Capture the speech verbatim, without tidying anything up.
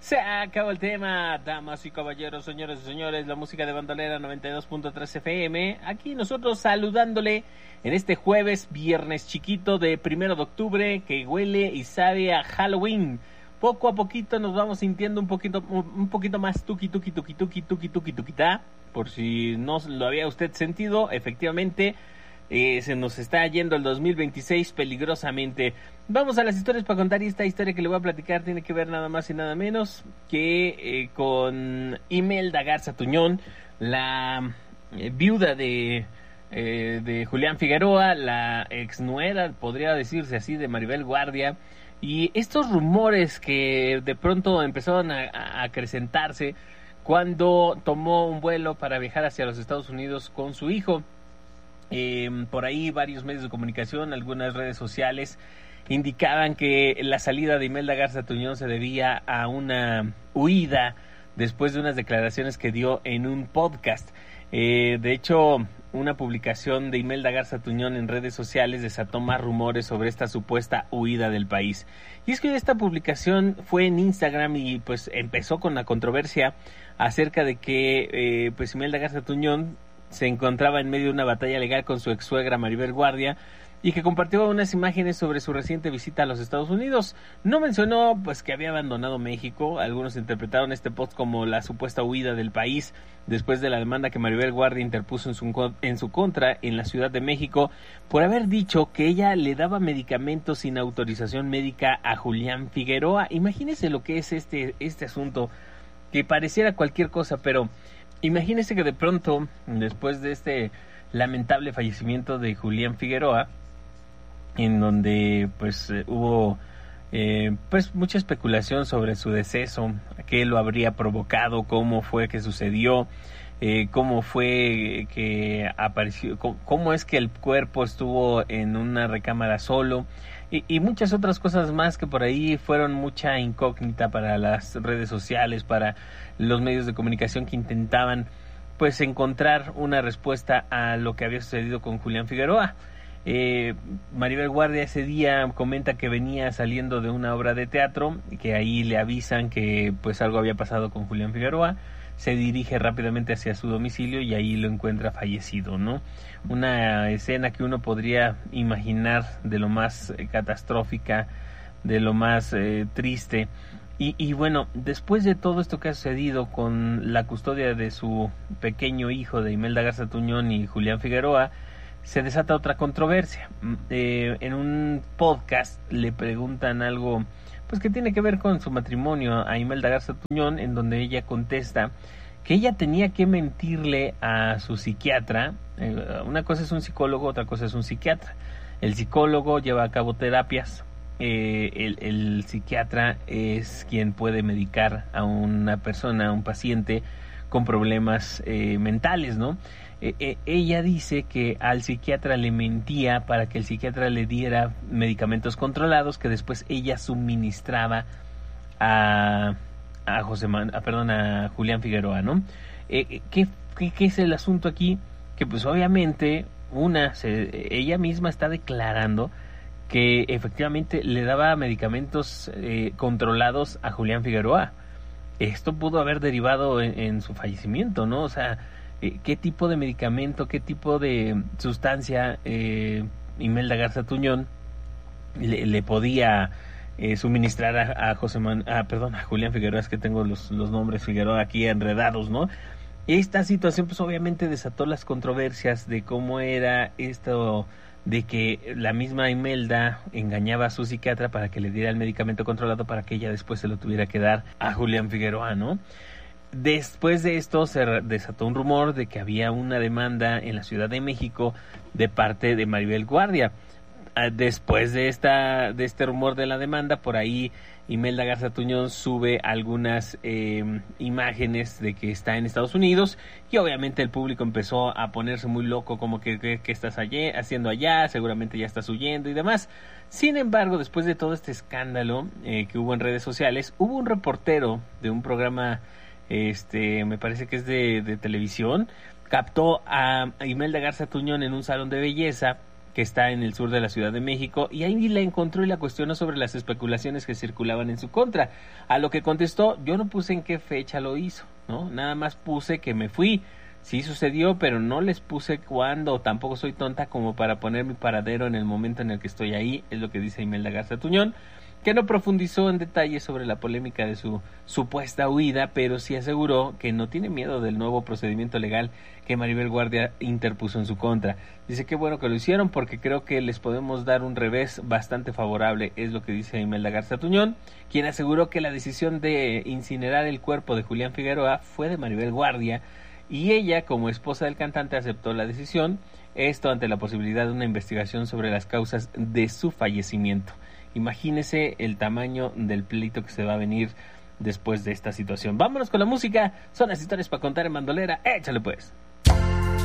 Se acabó el tema, damas y caballeros, señores y señores, la música de Bandolera noventa y dos punto tres F M. Aquí nosotros saludándole en este jueves, viernes chiquito de primero de octubre, que huele y sabe a Halloween. Poco a poquito nos vamos sintiendo un poquito un poquito más tuki tuki tuki tuki tuki tuki tuquita. Por si no lo había usted sentido, efectivamente eh, se nos está yendo el dos mil veintiséis peligrosamente. Vamos a las historias para contar, y esta historia que le voy a platicar tiene que ver nada más y nada menos que eh, con Imelda Garza Tuñón, la eh, viuda de eh, de Julián Figueroa, la exnuera, podría decirse así, de Maribel Guardia. Y estos rumores que de pronto empezaron a, a acrecentarse cuando tomó un vuelo para viajar hacia los Estados Unidos con su hijo. Eh, por ahí varios medios de comunicación, algunas redes sociales indicaban que la salida de Imelda Garza Tuñón se debía a una huida después de unas declaraciones que dio en un podcast. Eh, de hecho, una publicación de Imelda Garza Tuñón en redes sociales desató más rumores sobre esta supuesta huida del país. Y es que esta publicación fue en Instagram y pues empezó con la controversia acerca de que eh, pues Imelda Garza Tuñón se encontraba en medio de una batalla legal con su ex suegra Maribel Guardia y que compartió unas imágenes sobre su reciente visita a los Estados Unidos. No mencionó pues que había abandonado México. Algunos interpretaron este post como la supuesta huida del país después de la demanda que Maribel Guardia interpuso en su, en su contra en la Ciudad de México por haber dicho que ella le daba medicamentos sin autorización médica a Julián Figueroa. Imagínese lo que es este, este asunto, que pareciera cualquier cosa, pero imagínese que de pronto, después de este lamentable fallecimiento de Julián Figueroa, en donde pues eh, hubo eh, pues mucha especulación sobre su deceso, qué lo habría provocado, cómo fue que sucedió, eh, cómo fue que apareció, cómo, cómo es que el cuerpo estuvo en una recámara solo, y, y muchas otras cosas más que por ahí fueron mucha incógnita para las redes sociales, para los medios de comunicación que intentaban pues encontrar una respuesta a lo que había sucedido con Julián Figueroa. Eh, Maribel Guardia ese día comenta que venía saliendo de una obra de teatro, que ahí le avisan que pues algo había pasado con Julián Figueroa. Se dirige rápidamente hacia su domicilio y ahí lo encuentra fallecido, ¿no? Una escena que uno podría imaginar de lo más eh, catastrófica, de lo más eh, triste. Y, y bueno, después de todo esto que ha sucedido con la custodia de su pequeño hijo de Imelda Garza Tuñón y Julián Figueroa, se desata otra controversia. Eh, en un podcast le preguntan algo pues que tiene que ver con su matrimonio a Imelda Garza Tuñón, en donde ella contesta que ella tenía que mentirle a su psiquiatra. Eh, una cosa es un psicólogo, otra cosa es un psiquiatra. El psicólogo lleva a cabo terapias, eh, el, el psiquiatra es quien puede medicar a una persona, a un paciente con problemas eh, mentales, ¿no? Eh, eh, ella dice que al psiquiatra le mentía para que el psiquiatra le diera medicamentos controlados que después ella suministraba a a José Man, a, perdón, a Julián Figueroa, ¿no? Eh, ¿qué, qué, ¿Qué es el asunto aquí? Que pues obviamente una se, ella misma está declarando que efectivamente le daba medicamentos eh, controlados a Julián Figueroa. Esto pudo haber derivado en, en su fallecimiento, ¿no? O sea, eh, ¿qué tipo de medicamento, qué tipo de sustancia eh, Imelda Garza Tuñón le, le podía eh, suministrar a, a José Man, ah, perdón, a Julián Figueroa? Es que tengo los, los nombres Figueroa aquí enredados, ¿no? Esta situación pues obviamente desató las controversias de cómo era esto de que la misma Imelda engañaba a su psiquiatra para que le diera el medicamento controlado para que ella después se lo tuviera que dar a Julián Figueroa, ¿no? Después de esto se desató un rumor de que había una demanda en la Ciudad de México de parte de Maribel Guardia. Después de esta de este rumor de la demanda, por ahí Imelda Garza Tuñón sube algunas eh, imágenes de que está en Estados Unidos y obviamente el público empezó a ponerse muy loco, como que ¿qué estás allí, haciendo allá? Seguramente ya estás huyendo y demás. Sin embargo, después de todo este escándalo eh, que hubo en redes sociales, hubo un reportero de un programa, este me parece que es de, de televisión, captó a Imelda Garza Tuñón en un salón de belleza, que está en el sur de la Ciudad de México, y ahí la encontró y la cuestionó sobre las especulaciones que circulaban en su contra. A lo que contestó: yo no puse en qué fecha lo hizo, ¿no? Nada más puse que me fui. Sí sucedió, pero no les puse cuándo. Tampoco soy tonta como para poner mi paradero en el momento en el que estoy ahí, es lo que dice Imelda Garza Tuñón, que no profundizó en detalle sobre la polémica de su supuesta huida, pero sí aseguró que no tiene miedo del nuevo procedimiento legal que Maribel Guardia interpuso en su contra. Dice que bueno que lo hicieron porque creo que les podemos dar un revés bastante favorable, es lo que dice Imelda Garza Tuñón, quien aseguró que la decisión de incinerar el cuerpo de Julián Figueroa fue de Maribel Guardia, y ella, como esposa del cantante, aceptó la decisión, esto ante la posibilidad de una investigación sobre las causas de su fallecimiento. Imagínese el tamaño del pleito que se va a venir después de esta situación. Vámonos con la música, son las historias para contar en bandolera, échale pues.